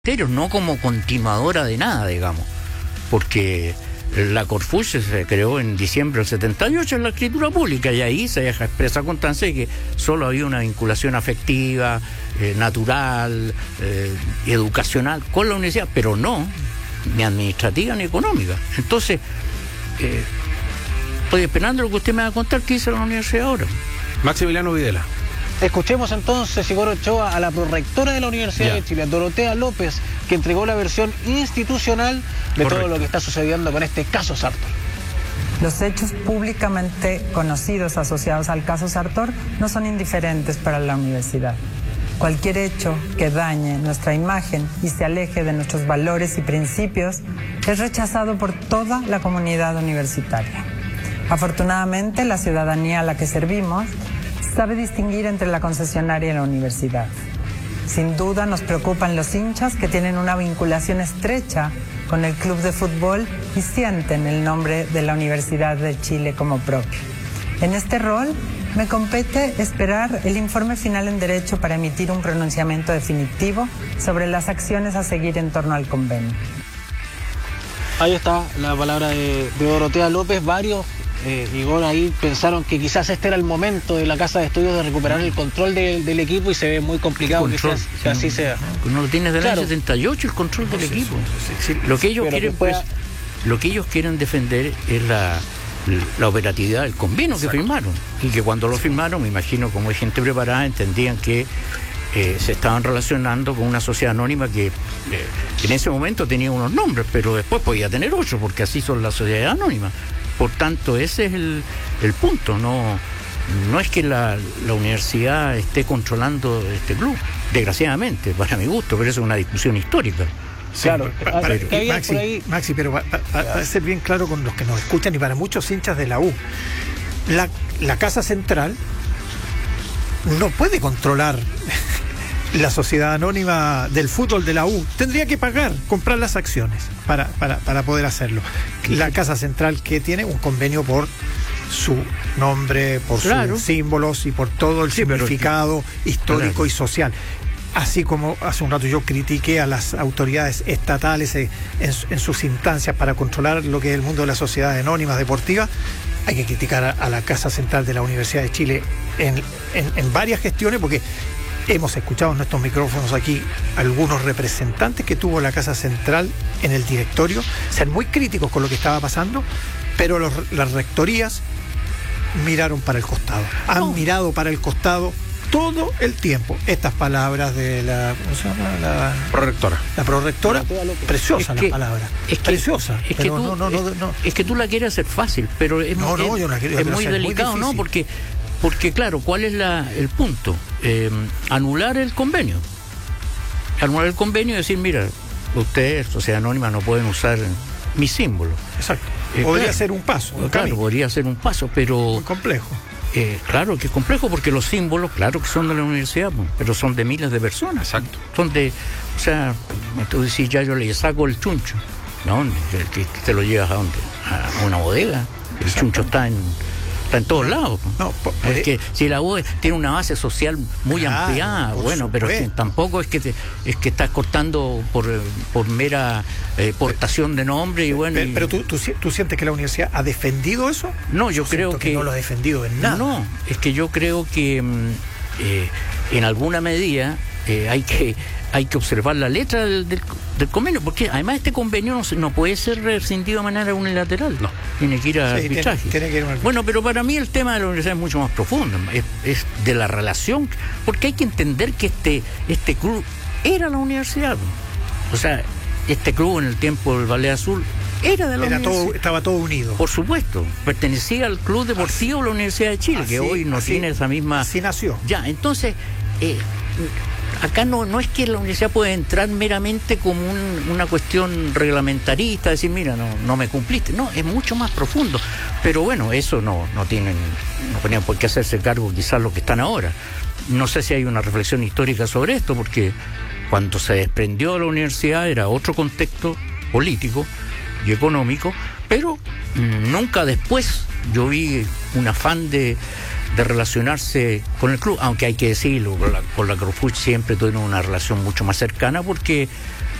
no como continuadora de nada, digamos, porque la Corfuche se creó en diciembre del 78 en la escritura pública y ahí se deja expresa constancia de que solo había una vinculación afectiva, natural, educacional con la universidad, pero no ni administrativa ni económica. Entonces, estoy esperando lo que usted me va a contar qué dice la universidad ahora. Maximiliano Videla. Escuchemos entonces, Igor Ochoa, a la prorectora de la Universidad de Chile, Dorotea López, que entregó la versión institucional de todo lo que está sucediendo con este caso Sartor. Los hechos públicamente conocidos asociados al caso Sartor no son indiferentes para la universidad. Cualquier hecho que dañe nuestra imagen y se aleje de nuestros valores y principios es rechazado por toda la comunidad universitaria. Afortunadamente, la ciudadanía a la que servimos sabe distinguir entre la concesionaria y la universidad. Sin duda nos preocupan los hinchas que tienen una vinculación estrecha con el club de fútbol y sienten el nombre de la Universidad de Chile como propio. En este rol me compete esperar el informe final en Derecho para emitir un pronunciamiento definitivo sobre las acciones a seguir en torno al convenio. Ahí está la palabra de Dorotea López. Varios, Igor, ahí pensaron que quizás este era el momento de la Casa de Estudios de recuperar el control del equipo y se ve muy complicado que así sea. No lo tienes del año 78 el control del equipo. Lo que ellos quieren, lo que ellos quieren defender es la operatividad del convenio que firmaron, y que cuando lo firmaron, me imagino, como hay gente preparada, entendían que se estaban relacionando con una sociedad anónima que en ese momento tenía unos nombres, pero después podía tener otros, porque así son las sociedades anónimas. Por tanto, ese es el punto. No es que la universidad esté controlando este club, desgraciadamente, para mi gusto, pero eso es una discusión histórica. Sí, claro, Maxi, pero para ser bien claro con los que nos escuchan y para muchos hinchas de la U, la Casa Central no puede controlar la sociedad anónima del fútbol de la U. Tendría que comprar las acciones para poder hacerlo. La Casa Central, que tiene un convenio por su nombre, por sus símbolos y por todo el significado histórico y social. Así como hace un rato yo critiqué a las autoridades estatales en sus instancias para controlar lo que es el mundo de las sociedades anónimas deportivas, hay que criticar a la Casa Central de la Universidad de Chile en varias gestiones, porque hemos escuchado en nuestros micrófonos aquí algunos representantes que tuvo la Casa Central en el directorio ser muy críticos con lo que estaba pasando, pero las rectorías miraron para el costado, han mirado para el costado todo el tiempo. Estas palabras de la, ¿cómo se llama? La prorectora. La prorectora, preciosa la palabra. Preciosa. Es que tú la quieres hacer fácil, pero es muy delicado, ¿no? Porque claro, ¿cuál es el punto? Anular el convenio. Anular el convenio y decir, mira, ustedes, sociedad anónima, no pueden usar mi símbolo. Exacto. Podría ser un paso. Claro, podría ser un paso, pero... Muy complejo. Claro que es complejo, porque los símbolos, claro que son de la universidad, pero son de miles de personas. Exacto. Son de, o sea, tú decís, ya yo le saco el chuncho, ¿no? Que te lo llevas a dónde, a una bodega. El chuncho está en todos lados. No, porque si la U tiene una base social muy ampliada, bueno, pero es que tampoco es que estás cortando por mera portación de nombre y bueno. Pero ¿tú sientes que la universidad ha defendido eso? No, yo creo que no lo ha defendido en nada. No, es que yo creo que en alguna medida hay que observar la letra del convenio, porque además este convenio no puede ser rescindido de manera unilateral. No. Tiene que ir a arbitraje. Tiene que ir a bueno, pero para mí el tema de la universidad es mucho más profundo, es de la relación, porque hay que entender que este club era la universidad. O sea, este club en el tiempo del Ballet Azul era de la universidad. Estaba todo unido. Por supuesto, pertenecía al Club Deportivo de la Universidad de Chile, que hoy no tiene esa misma... Así nació. Ya, entonces... acá no es que la universidad pueda entrar meramente como una cuestión reglamentarista, decir, mira, no me cumpliste. No, es mucho más profundo. Pero bueno, eso no tenían por qué hacerse cargo quizás los que están ahora. No sé si hay una reflexión histórica sobre esto, porque cuando se desprendió de la universidad era otro contexto político y económico, pero nunca después yo vi un afán de relacionarse con el club, aunque hay que decirlo, con la Corfuche siempre tuvieron una relación mucho más cercana, porque